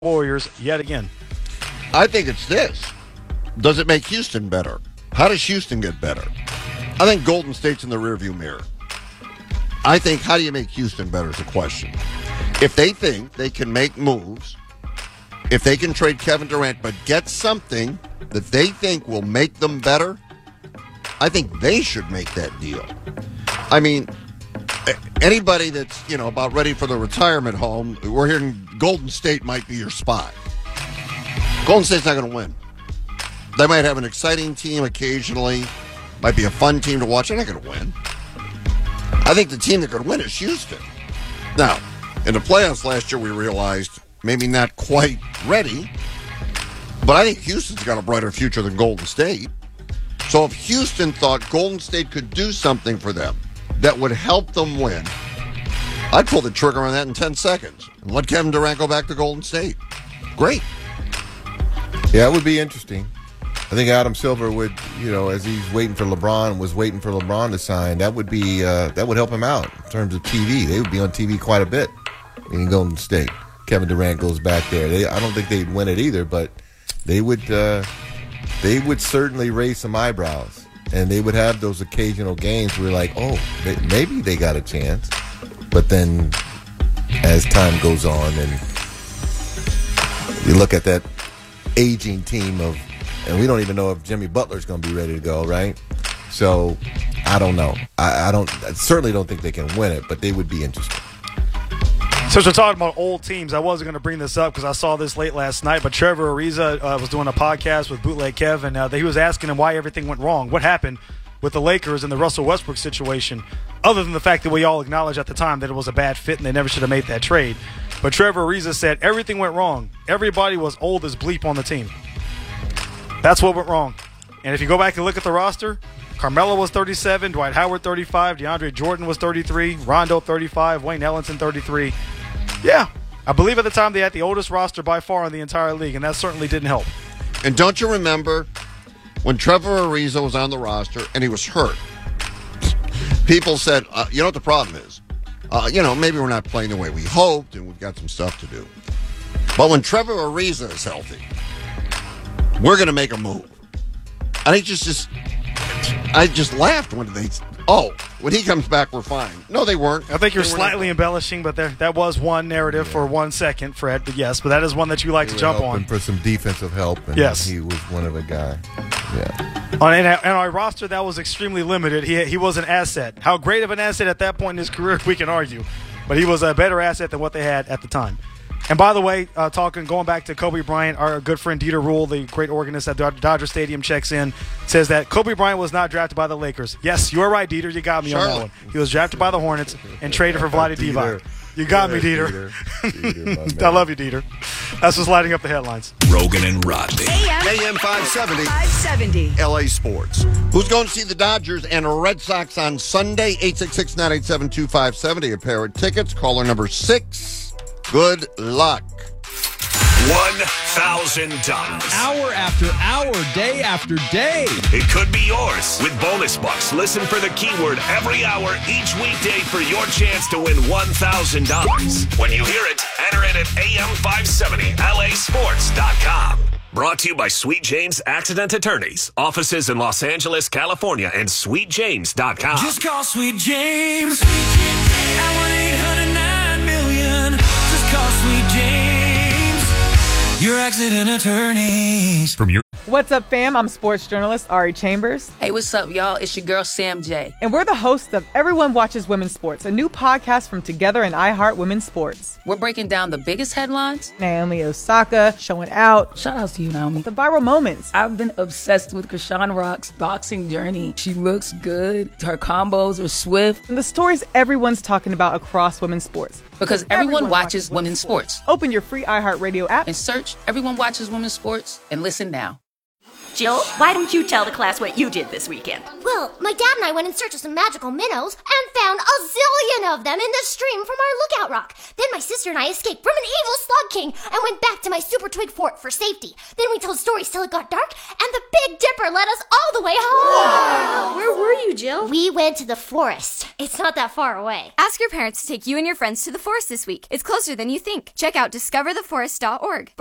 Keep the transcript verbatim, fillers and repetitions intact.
Warriors yet again. I think it's this. Does it make Houston better? How does Houston get better? I think Golden State's in the rearview mirror. I think how do you make Houston better is a question. If they think they can make moves, if they can trade Kevin Durant but get something that they think will make them better, I think they should make that deal. I mean, anybody that's, you know, about ready for the retirement home, we're hearing Golden State might be your spot. Golden State's not going to win. They might have an exciting team occasionally, might be a fun team to watch. They're not going to win. I think the team that could win is Houston. Now, in the playoffs last year, we realized maybe not quite ready, but I think Houston's got a brighter future than Golden State. So if Houston thought Golden State could do something for them that would help them win, I'd pull the trigger on that in ten seconds and let Kevin Durant go back to Golden State. Great. Yeah, it would be interesting. I think Adam Silver would, you know, as he's waiting for LeBron, was waiting for LeBron to sign, that would be uh, that would help him out in terms of T V. They would be on T V quite a bit in Golden State. Kevin Durant goes back there. They, I don't think they'd win it either, but they would uh, they would certainly raise some eyebrows, and they would have those occasional games where, like, oh, they, maybe they got a chance. But then, as time goes on, and you look at that aging team of. And we don't even know if Jimmy Butler's going to be ready to go, right? So, I don't know. I, I don't. I certainly don't think they can win it, but they would be interesting. Since we're talking about old teams, I wasn't going to bring this up because I saw this late last night, but Trevor Ariza uh, was doing a podcast with Bootleg Kev, and uh, he was asking him why everything went wrong. What happened with the Lakers and the Russell Westbrook situation, other than the fact that we all acknowledged at the time that it was a bad fit and they never should have made that trade. But Trevor Ariza said everything went wrong. Everybody was old as bleep on the team. That's what went wrong. And if you go back and look at the roster, Carmelo was thirty-seven, Dwight Howard thirty-five, DeAndre Jordan was thirty-three, Rondo thirty-five, Wayne Ellington thirty-three. Yeah, I believe at the time they had the oldest roster by far in the entire league, and that certainly didn't help. And don't you remember when Trevor Ariza was on the roster and he was hurt? People said, uh, you know what the problem is? Uh, you know, maybe we're not playing the way we hoped and we've got some stuff to do. But when Trevor Ariza is healthy, we're going to make a move. And I just, just, I just laughed when they, oh, when he comes back, we're fine. No, they weren't. I think you're They were slightly not. embellishing, but there, that was one narrative yeah. for one second, Fred. But yes, but that is one that you like they to jump on. on. For some defensive help, and yes. he was one of the guys. Yeah. On and our roster, that was extremely limited. He he was an asset. How great of an asset at that point in his career, we can argue. But he was a better asset than what they had at the time. And by the way, uh, talking, going back to Kobe Bryant, our good friend Dieter Rule, the great organist at Dodger Stadium, checks in, says that Kobe Bryant was not drafted by the Lakers. Yes, you're right, Dieter. You got me Charlotte. on that one. He was drafted by the Hornets and traded for Vlade Divac. You got yeah, me, Dieter. Dieter. Dieter I love you, Dieter. That's what's lighting up the headlines. Rogan and Rodney. A M five seventy. five seventy. L A Sports. Who's going to see the Dodgers and Red Sox on Sunday? eight six six, nine eight seven, two five seven zero. A pair of tickets. Caller number six. Good luck. one thousand dollars. Hour after hour, day after day. It could be yours with bonus bucks. Listen for the keyword every hour each weekday for your chance to win one thousand dollars. When you hear it, enter it at A M five seventy L A sports dot com. Brought to you by Sweet James Accident Attorneys. Offices in Los Angeles, California, and sweet james dot com. Just call Sweet James at one eight hundred nine million. Just call Sweet James, your accident attorneys. From your What's up, fam? I'm sports journalist Ari Chambers. Hey, what's up, y'all? It's your girl, Sam J. And we're the hosts of Everyone Watches Women's Sports, a new podcast from Together and iHeart Women's Sports. We're breaking down the biggest headlines. Naomi Osaka showing out. Shout out to you, Naomi. The viral moments. I've been obsessed with Krishan Rock's boxing journey. She looks good. Her combos are swift. And the stories everyone's talking about across women's sports. Because everyone, everyone watches, watches women's sports. sports. Open your free iHeartRadio app and search Everyone Watches Women's Sports and listen now. Jill, why don't you tell the class what you did this weekend? Well, my dad and I went in search of some magical minnows and found a zillion of them in the stream from our lookout rock. Then my sister and I escaped from an evil slug king and went back to my super twig fort for safety. Then we told stories till it got dark, and the Big Dipper led us all the way home. Wow. Where were you, Jill? We went to the forest. It's not that far away. Ask your parents to take you and your friends to the forest this week. It's closer than you think. Check out discover the forest dot org.